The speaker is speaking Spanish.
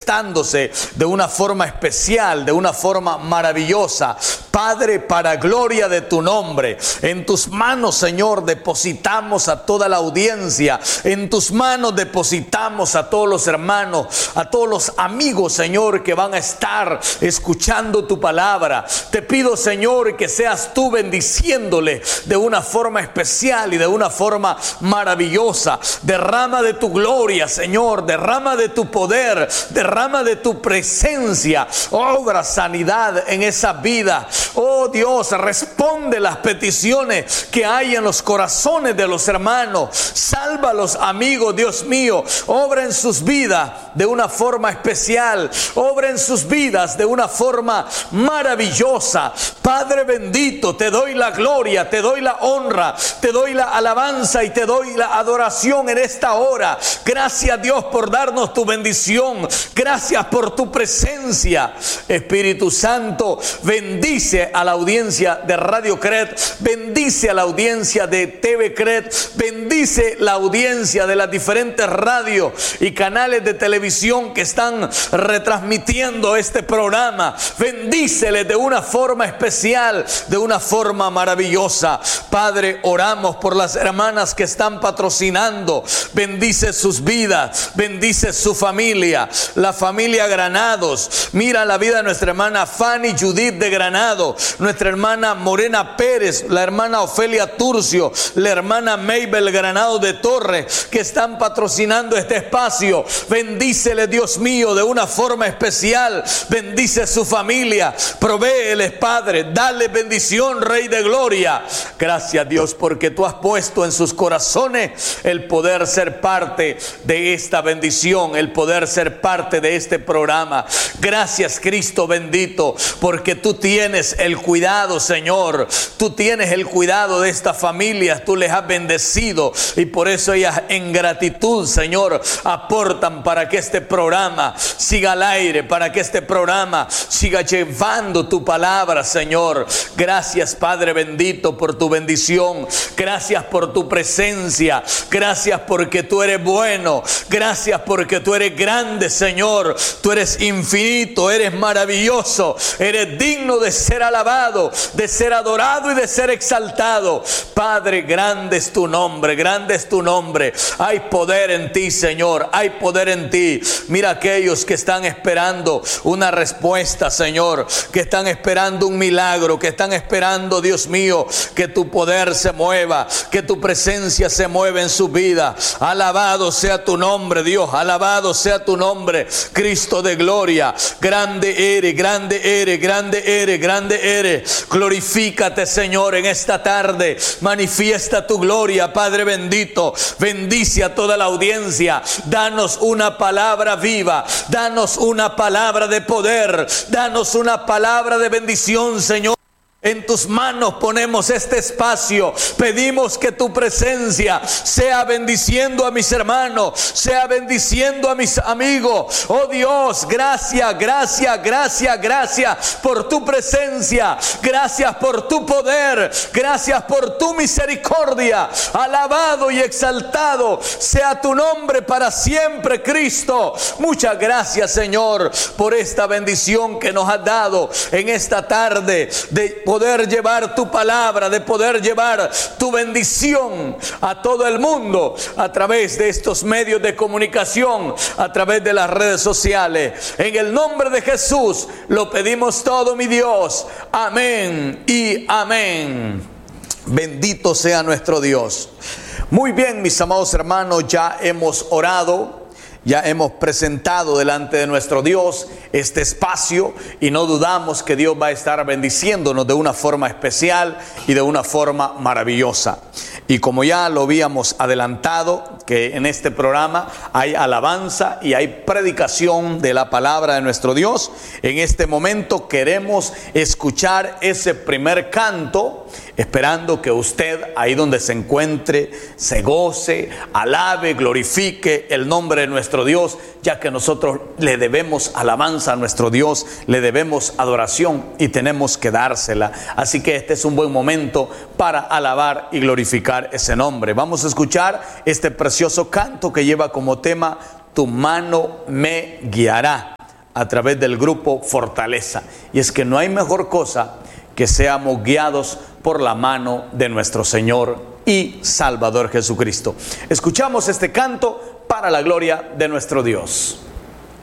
manifestándose de una forma especial, de una forma maravillosa. Padre, para gloria de tu nombre, en tus manos, Señor, depositamos a toda la audiencia, en tus manos depositamos a todos los hermanos, a todos los amigos, Señor, que van a estar escuchando tu palabra. Te pido, Señor, que seas tú bendiciéndole de una forma especial y de una forma maravillosa. Derrama de tu gloria, Señor, derrama de tu poder, derrama de tu presencia, obra sanidad en esa vida. Oh Dios, responde las peticiones que hay en los corazones de los hermanos. Salva a los amigos, Dios mío. Obra en sus vidas de una forma especial. Obra en sus vidas de una forma maravillosa. Padre bendito, te doy la gloria, te doy la honra, te doy la alabanza y te doy la adoración en esta hora. Gracias, Dios, por darnos tu bendición. Gracias por tu presencia. Espíritu Santo, bendice a la audiencia de Radio Cred, bendice a la audiencia de TV Cred, bendice la audiencia de las diferentes radios y canales de televisión que están retransmitiendo este programa. Bendíceles de una forma especial, de una forma maravillosa. Padre, oramos por las hermanas que están patrocinando. Bendice sus vidas, bendice su familia, la familia Granados. Mira la vida de nuestra hermana Fanny Judith de Granado, nuestra hermana Morena Pérez, la hermana Ofelia Turcio, la hermana Maybel Granado de Torres, que están patrocinando este espacio. Bendícele, Dios mío, de una forma especial. Bendice su familia, provéeles, Padre, dale bendición, Rey de Gloria. Gracias, Dios, porque tú has puesto en sus corazones el poder ser parte de esta bendición, el poder ser parte de este programa. Gracias, Cristo bendito, porque tú tienes el cuidado, Señor. Tú tienes el cuidado de estas familias, tú les has bendecido y por eso ellas en gratitud, Señor, aportan para que este programa siga al aire, para que este programa siga llevando tu palabra, Señor. Gracias, Padre bendito, por tu bendición. Gracias por tu presencia. Gracias porque tú eres bueno. Gracias porque tú eres grande, Señor. Tú eres infinito, eres maravilloso, eres digno de ser alabado, de ser adorado y de ser exaltado. Padre, grande es tu nombre, grande es tu nombre. Hay poder en ti, Señor, hay poder en ti. Mira aquellos que están esperando una respuesta, Señor, que están esperando un milagro, que están esperando, Dios mío, que tu poder se mueva, que tu presencia se mueva en su vida. Alabado sea tu nombre, Dios, alabado sea tu nombre, Cristo de gloria. Grande eres, grande eres, grande eres, grande eres. Glorifícate, Señor, en esta tarde. Manifiesta tu gloria, Padre bendito. Bendice a toda la audiencia. Danos una palabra viva. Danos una palabra de poder. Danos una palabra de bendición, Señor. En tus manos ponemos este espacio. Pedimos que tu presencia sea bendiciendo a mis hermanos, sea bendiciendo a mis amigos. Oh Dios, gracias, gracias, gracias, gracias por tu presencia. Gracias por tu poder. Gracias por tu misericordia. Alabado y exaltado sea tu nombre para siempre, Cristo. Muchas gracias, Señor, por esta bendición que nos has dado en esta tarde de poder llevar tu palabra, de poder llevar tu bendición a todo el mundo a través de estos medios de comunicación, a través de las redes sociales. En el nombre de Jesús lo pedimos todo, mi Dios. Amén y amén. Bendito sea nuestro Dios. Muy bien, mis amados hermanos, ya hemos orado. Ya hemos presentado delante de nuestro Dios este espacio y no dudamos que Dios va a estar bendiciéndonos de una forma especial y de una forma maravillosa. Y como ya lo habíamos adelantado, que en este programa hay alabanza y hay predicación de la palabra de nuestro Dios, en este momento queremos escuchar ese primer canto, esperando que usted, ahí donde se encuentre, se goce, alabe, glorifique el nombre de nuestro Dios, ya que nosotros le debemos alabanza a nuestro Dios, le debemos adoración y tenemos que dársela. Así que este es un buen momento para alabar y glorificar ese nombre. Vamos a escuchar este precioso canto que lleva como tema Tu mano me guiará. a través del grupo Fortaleza. Y es que no hay mejor cosa que seamos guiados por la mano de nuestro Señor y Salvador Jesucristo. Escuchamos este canto para la gloria de nuestro Dios.